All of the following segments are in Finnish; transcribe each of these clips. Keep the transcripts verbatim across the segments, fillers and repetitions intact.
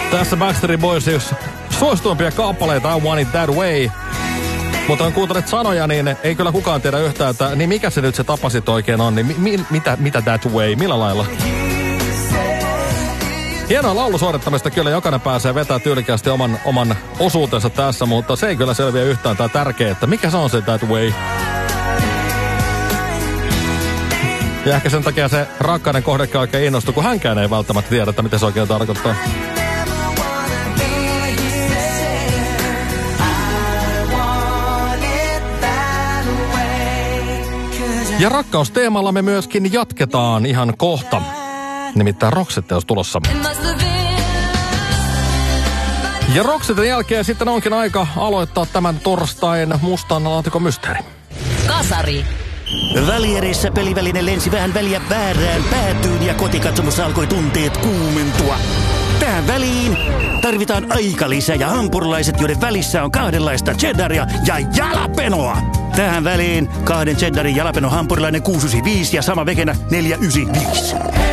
Tässä Backstreet Boys yksi suosituimpia kappaleita, I Want It That Way. Mutta kun kuuntelet sanoja, niin ei kyllä kukaan tiedä yhtään, että niin mikä se nyt se tapa sit oikein on, niin mi, mitä, mitä that way, millä lailla? Hienoa laulusuorittamista kyllä, jokainen pääsee vetämään tyylikästi oman, oman osuutensa tässä, mutta se ei kyllä selviä yhtään tämä tärkeä, että mikä se on se that way. Ja ehkä sen takia se rakkauden kohdekin oikein innostuu, kun hänkään ei välttämättä tiedä, että mitä se oikein tarkoittaa. Ja rakkausteemalla me myöskin jatketaan ihan kohta. Nimittäin Roxette on tulossa. Ja Roxetten jälkeen sitten onkin aika aloittaa tämän torstain mustan laatikon mysteeri. Kasari. Välierissä peliväline lensi vähän väliä väärään päätyyn ja kotikatsomossa alkoi tunteet kuumentua. Tähän väliin tarvitaan aikalisä ja hampurilaiset, joiden välissä on kahdenlaista cheddaria ja jalapenoa. Tähän väliin kahden cheddarin jalapeno hampurilainen kuusi yhdeksänkymmentäviisi ja sama vekenä neljä yhdeksänkymmentäviisi.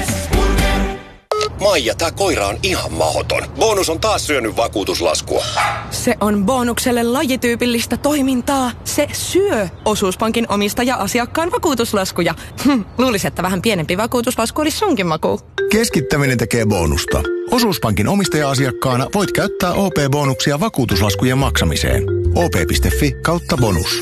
Maija, tää koira on ihan mahdoton. Bonus on taas syönyt vakuutuslaskua. Se on bonukselle lajityypillistä toimintaa. Se syö Osuuspankin omistaja-asiakkaan vakuutuslaskuja. Hm, luulisin, että vähän pienempi vakuutuslasku olisi sunkin maku. Keskittäminen tekee bonusta. Osuuspankin omistaja-asiakkaana voit käyttää O P-bonuksia vakuutuslaskujen maksamiseen. O P piste F I kautta bonus.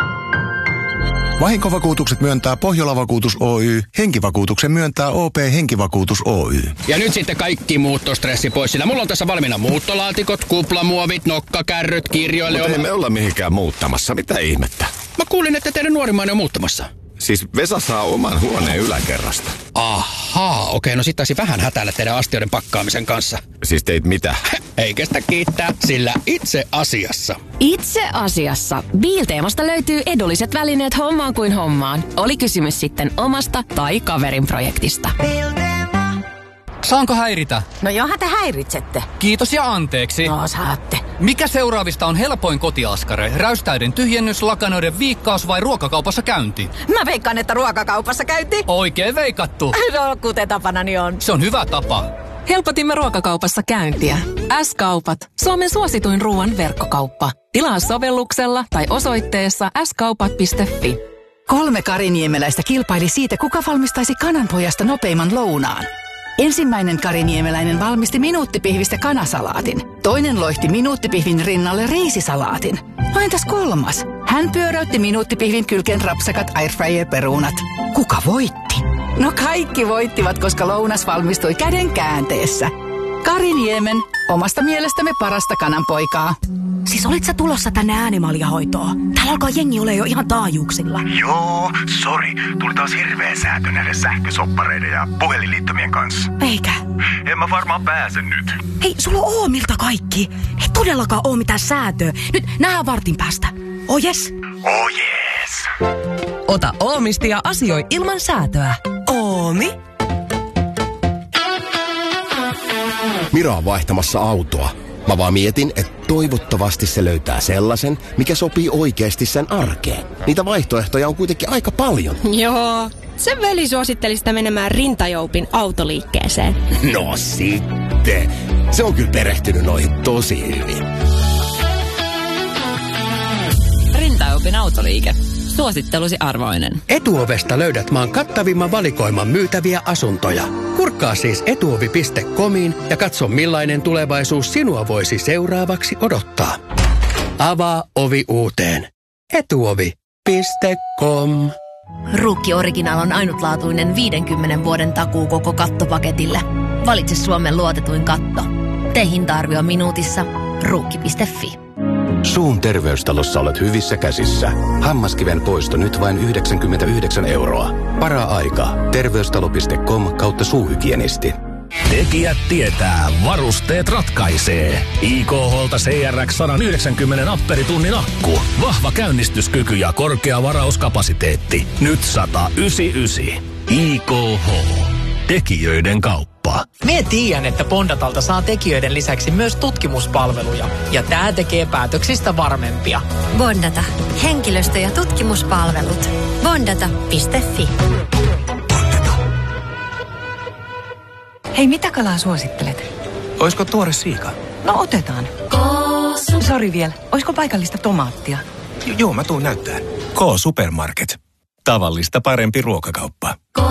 Vahinkovakuutukset myöntää Pohjola-vakuutus Oy, henkivakuutuksen myöntää O P Henkivakuutus Oy. Ja nyt sitten kaikki muuttostressi pois, sillä mulla on tässä valmiina muuttolaatikot, kuplamuovit, nokkakärryt, kirjoille... Mutta oma... ei me olla mihinkään muuttamassa, mitä ihmettä? Mä kuulin, että teidän nuorimmainen on muuttamassa. Siis Vesa saa oman huoneen yläkerrasta. Ahaa, okei, no sit taisi vähän hätäillä teidän astioiden pakkaamisen kanssa. Siis teit mitä? Ei kestä kiittää, sillä itse asiassa. Itse asiassa. Biilteemasta löytyy edulliset välineet hommaan kuin hommaan. Oli kysymys sitten omasta tai kaverin projektista. Saanko häiritä? No johan te häiritsette. Kiitos ja anteeksi. No saatte. Mikä seuraavista on helpoin kotiaskare? Räystäiden tyhjennys, lakanoiden viikkaus vai ruokakaupassa käynti? Mä veikkaan, että ruokakaupassa käynti. Oikein veikattu. No kuten tapanani on. Se on hyvä tapa. Helpotimme ruokakaupassa käyntiä. S-kaupat. Suomen suosituin ruoan verkkokauppa. Tilaa sovelluksella tai osoitteessa s kaupat piste f i. Kolme kariniemeläistä kilpaili siitä, kuka valmistaisi kananpojasta nopeimman lounaan. Ensimmäinen kariniemeläinen valmisti minuuttipihvistä kanasalaatin. Toinen loihti minuuttipihvin rinnalle riisisalaatin. No entäs kolmas? Hän pyöräytti minuuttipihvin kylkeen rapsakat airfryer-perunat. Kuka voitti? No kaikki voittivat, koska lounas valmistui käden käänteessä. Kariniemen, omasta mielestämme parasta kananpoikaa. Siis olit sä tulossa tänne äänimaljahoitoon? Täällä alkaa jengi ole jo ihan taajuuksilla. Joo, sori. Tuli taas hirveä säätö näiden sähkösoppareiden ja puhelinliittymien kanssa. Eikä? En mä varmaan pääse nyt. Hei, sulla on Oomilta kaikki. Ei todellakaan oo mitään säätöä. Nyt nähdään vartin päästä. Oh yes? Oh yes. Ota Oomisti ja asioi ilman säätöä. Oomi? Mira on vaihtamassa autoa. Mä vaan mietin, että toivottavasti se löytää sellaisen, mikä sopii oikeasti sen arkeen. Niitä vaihtoehtoja on kuitenkin aika paljon. Joo, sen veli suositteli sitä menemään Rintajoupin autoliikkeeseen. No sitten. Se on kyllä perehtynyt noihin tosi hyvin. Rintajoupin autoliike. Suosittelusi arvoinen. Etuovesta löydät maan kattavimman valikoiman myytäviä asuntoja. Kurkkaa siis etuovi piste comiin ja katso millainen tulevaisuus sinua voisi seuraavaksi odottaa. Avaa ovi uuteen. etuovi piste com. Ruukki Original on ainutlaatuinen viidenkymmenen vuoden takuu koko kattopaketille. Valitse Suomen luotetuin katto. Tee hinta-arvio minuutissa. Ruukki piste f i. Suun terveystalossa olet hyvissä käsissä. Hammaskiven poisto nyt vain yhdeksänkymmentäyhdeksän euroa. Para-aika. Terveystalo piste com kautta suuhygienisti. Tekijät tietää, varusteet ratkaisee. I K H:lta C R X sata yhdeksänkymmentä amperitunnin akku. Vahva käynnistyskyky ja korkea varauskapasiteetti. Nyt sata yhdeksänkymmentäyhdeksän. I K H. Tekijöiden kauppa. Mie tiedän, että Bondatalta saa tekijöiden lisäksi myös tutkimuspalveluja. Ja tää tekee päätöksistä varmempia. Bondata. Henkilöstö- ja tutkimuspalvelut. Bondata piste f i. Hei, mitä kalaa suosittelet? Oisko tuore siika? No otetaan. Sori vielä. Oisko paikallista tomaattia? J- joo, mä tuun näyttää. K-Supermarket. Tavallista parempi ruokakauppa.